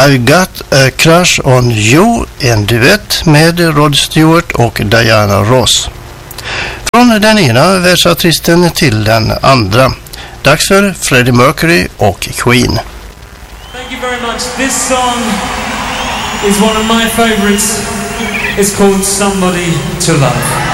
I've Got a Crush on You, en duett med Rod Stewart och Diana Ross. Från den ena världsartisten till den andra. Dags för Freddie Mercury och Queen. Thank you very much. This song is one of my favorites. It's called Somebody to Love.